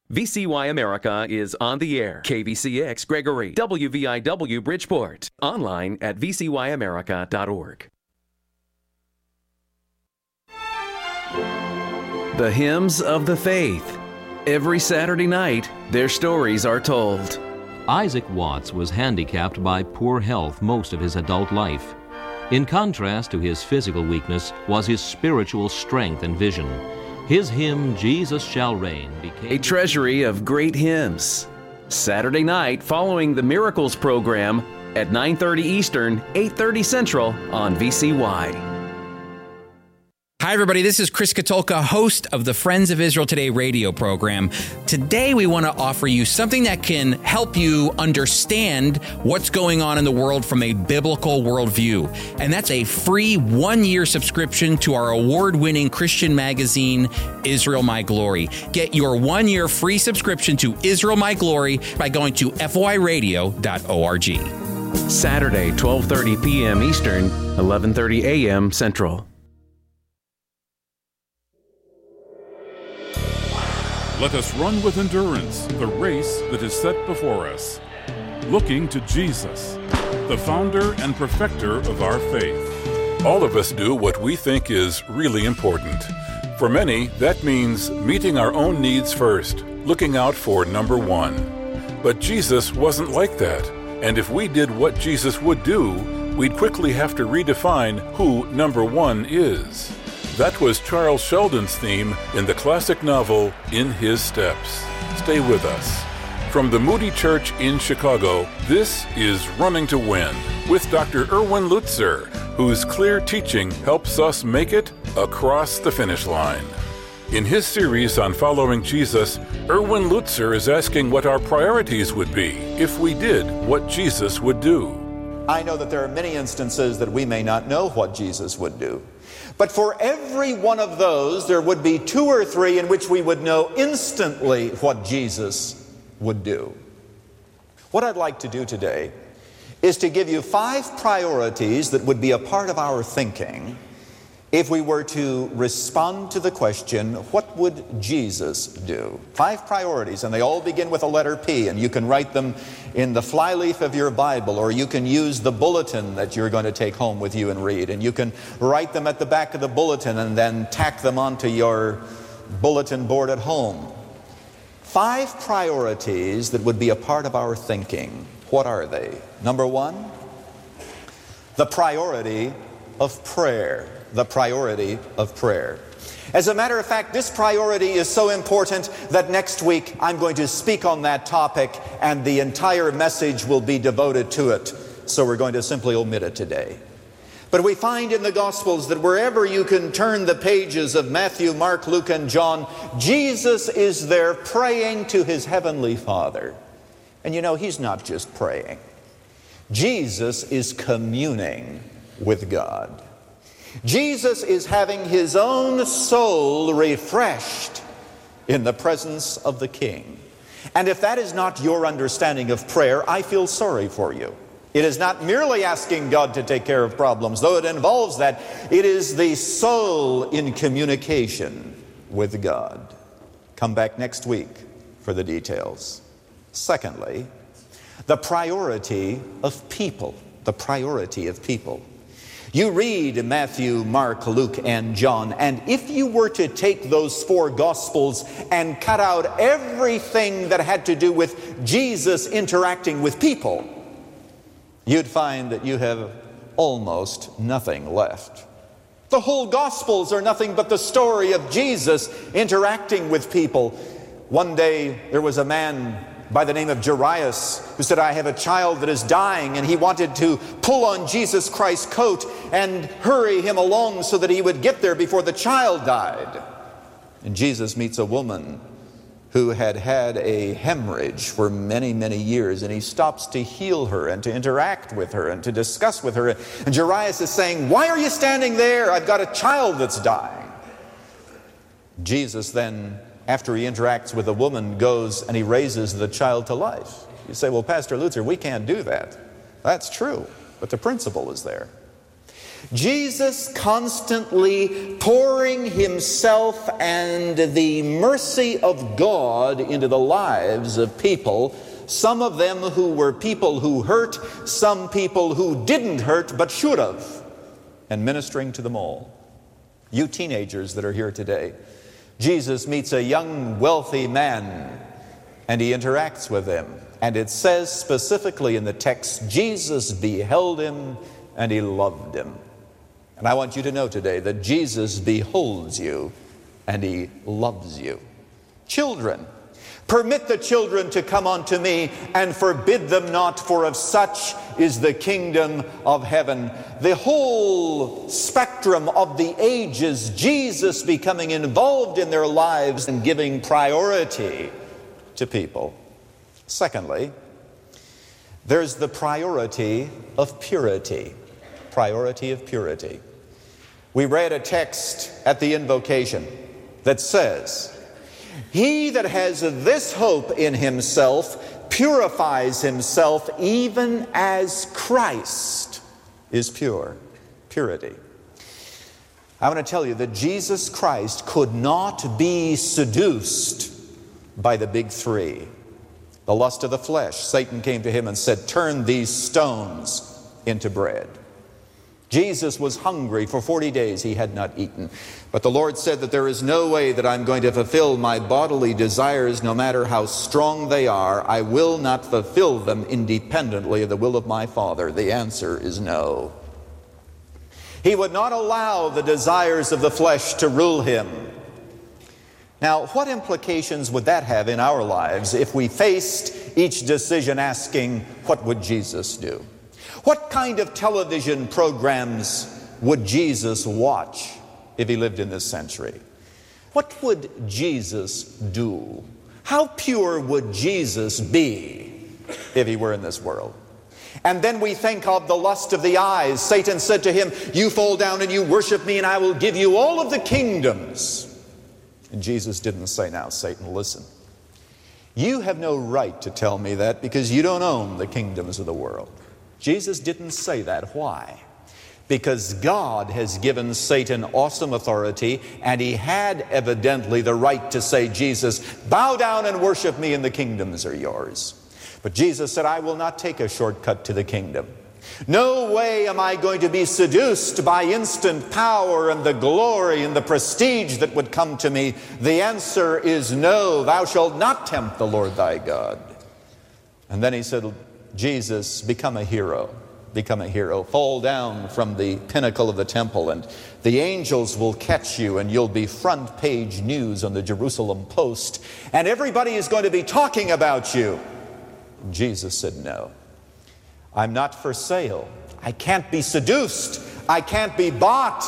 VCY America is on the air. KVCX Gregory, WVIW Bridgeport. Online at vcyamerica.org. The Hymns of the Faith. Every Saturday night, their stories are told. Isaac Watts was handicapped by poor health most of his adult life. In contrast to his physical weakness was his spiritual strength and vision. His hymn, Jesus Shall Reign, became a treasury of great hymns. Saturday night following the Miracles program at 9:30 Eastern, 8:30 Central on VCY. Hi, everybody. This is Chris Katulka, host of the Friends of Israel Today radio program. Today, we want to offer you something that can help you understand what's going on in the world from a biblical worldview. And that's a free one-year subscription to our award-winning Christian magazine, Israel My Glory. Get your one-year free subscription to Israel My Glory by going to fyradio.org. Saturday, 12:30 p.m. Eastern, 11:30 a.m. Central. Let us run with endurance the race that is set before us, looking to Jesus, the founder and perfecter of our faith. All of us do what we think is really important. For many, that means meeting our own needs first, looking out for number one. But Jesus wasn't like that, and if we did what Jesus would do, we'd quickly have to redefine who number one is. That was Charles Sheldon's theme in the classic novel In His Steps. Stay with us. From the Moody Church in Chicago, this is Running to Win with Dr. Erwin Lutzer, whose clear teaching helps us make it across the finish line. In his series on following Jesus, Erwin Lutzer is asking what our priorities would be if we did what Jesus would do. I know that there are many instances that we may not know what Jesus would do. But for every one of those, there would be two or three in which we would know instantly what Jesus would do. What I'd like to do today is to give you 5 priorities that would be a part of our thinking if we were to respond to the question, what would Jesus do? 5 priorities, and they all begin with a letter P, and you can write them in the flyleaf of your Bible, or you can use the bulletin that you're going to take home with you and read, and you can write them at the back of the bulletin and then tack them onto your bulletin board at home. 5 priorities that would be a part of our thinking. What are they? Number 1, the priority of prayer. The priority of prayer. As a matter of fact, this priority is so important that next week I'm going to speak on that topic and the entire message will be devoted to it. So we're going to simply omit it today. But we find in the Gospels that wherever you can turn the pages of Matthew, Mark, Luke, and John, Jesus is there praying to his heavenly Father. And you know, he's not just praying. Jesus is communing with God. Jesus is having his own soul refreshed in the presence of the King. And if that is not your understanding of prayer, I feel sorry for you. It is not merely asking God to take care of problems, though it involves that. It is the soul in communication with God. Come back next week for the details. Secondly, the priority of people. The priority of people. You read Matthew, Mark, Luke, and John, and if you were to take those 4 Gospels and cut out everything that had to do with Jesus interacting with people, you'd find that you have almost nothing left. The whole Gospels are nothing but the story of Jesus interacting with people. One day there was a man by the name of Jairus who said, I have a child that is dying, and he wanted to pull on Jesus Christ's coat and hurry him along so that he would get there before the child died. And Jesus meets a woman who had had a hemorrhage for many, many years, and he stops to heal her and to interact with her and to discuss with her. And Jairus is saying, why are you standing there? I've got a child that's dying. Jesus then, after he interacts with a woman, goes and he raises the child to life. You say, well, Pastor Lutzer, we can't do that. That's true, but the principle is there. Jesus constantly pouring himself and the mercy of God into the lives of people, some of them who were people who hurt, some people who didn't hurt but should have, and ministering to them all. You teenagers that are here today, Jesus meets a young, wealthy man, and he interacts with him. And it says specifically in the text, Jesus beheld him and he loved him. And I want you to know today that Jesus beholds you and he loves you. Children, permit the children to come unto me, and forbid them not, for of such is the kingdom of heaven. The whole spectrum of the ages, Jesus becoming involved in their lives and giving priority to people. Secondly, there's the priority of purity. Priority of purity. We read a text at the invocation that says, "He that has this hope in himself purifies himself even as Christ is pure." Purity. I want to tell you that Jesus Christ could not be seduced by the big three. The lust of the flesh. Satan came to him and said, "Turn these stones into bread." Jesus was hungry. For 40 days he had not eaten. But the Lord said that there is no way that I'm going to fulfill my bodily desires, no matter how strong they are. I will not fulfill them independently of the will of my Father. The answer is no. He would not allow the desires of the flesh to rule him. Now, what implications would that have in our lives if we faced each decision asking, what would Jesus do? What kind of television programs would Jesus watch if he lived in this century? What would Jesus do? How pure would Jesus be if he were in this world? And then we think of the lust of the eyes. Satan said to him, "You fall down and you worship me, and I will give you all of the kingdoms." And Jesus didn't say, "Now, Satan, listen. You have no right to tell me that, because you don't own the kingdoms of the world." Jesus didn't say that. Why? Because God has given Satan awesome authority, and he had evidently the right to say, "Jesus, bow down and worship me, and the kingdoms are yours." But Jesus said, "I will not take a shortcut to the kingdom. No way am I going to be seduced by instant power and the glory and the prestige that would come to me. The answer is no. Thou shalt not tempt the Lord thy God." And then he said, "Jesus, become a hero. Become a hero. Fall down from the pinnacle of the temple, and the angels will catch you, and you'll be front page news on the Jerusalem Post, and everybody is going to be talking about you." Jesus said, "No. I'm not for sale. I can't be seduced. I can't be bought."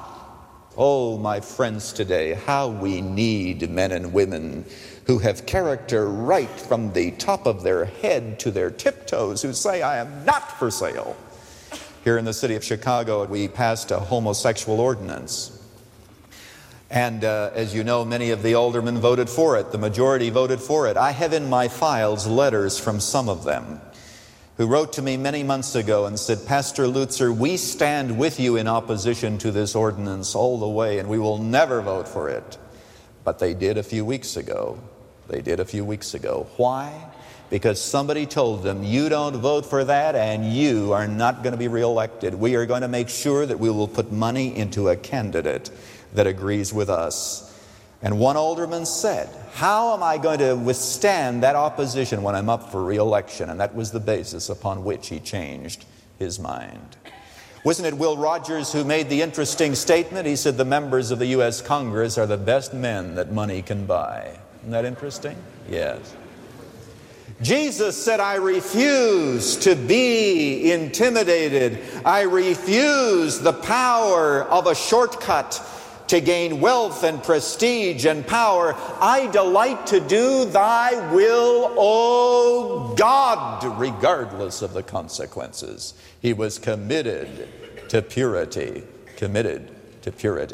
Oh, my friends today, how we need men and women who have character right from the top of their head to their tiptoes, who say, "I am not for sale." Here in the city of Chicago, we passed a homosexual ordinance. And as you know, many of the aldermen voted for it. The majority voted for it. I have in my files letters from some of them who wrote to me many months ago and said, "Pastor Lutzer, we stand with you in opposition to this ordinance all the way, and we will never vote for it." But they did a few weeks ago. They did a few weeks ago. Why? Because somebody told them, "You don't vote for that, and you are not going to be reelected. We are going to make sure that we will put money into a candidate that agrees with us." And one alderman said, "How am I going to withstand that opposition when I'm up for re-election?" And that was the basis upon which he changed his mind. Wasn't it Will Rogers who made the interesting statement? He said, "The members of the U.S. Congress are the best men that money can buy." Isn't that interesting? Yes. Jesus said, "I refuse to be intimidated. I refuse the power of a shortcut to gain wealth and prestige and power. I delight to do thy will, O God," regardless of the consequences. He was committed to purity, committed to purity.